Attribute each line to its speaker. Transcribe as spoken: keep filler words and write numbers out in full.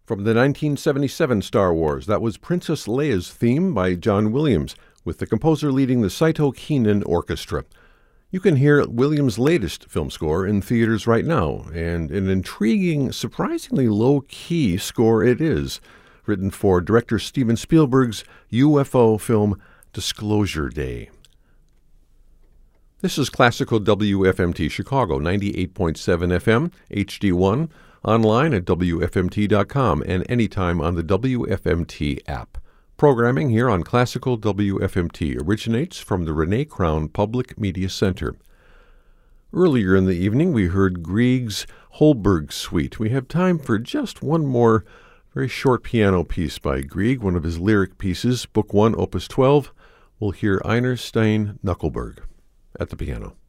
Speaker 1: From the nineteen seventy-seven Star Wars, that was Princess Leia's theme by John Williams, with the composer leading the Saito Keenan Orchestra. You can hear Williams' latest film score in theaters right now, and an intriguing, surprisingly low-key score it is, written for director Steven Spielberg's U F O film Disclosure Day. This is Classical W F M T Chicago, ninety-eight point seven F M, H D one, online at W F M T dot com, and anytime on the W F M T app. Programming here on Classical W F M T originates from the Renee Crown Public Media Center. Earlier in the evening, we heard Grieg's Holberg Suite. We have time for just one more very short piano piece by Grieg, one of his lyric pieces, Book one, Opus twelve. We'll hear Einar Stein Knuckleberg at the piano.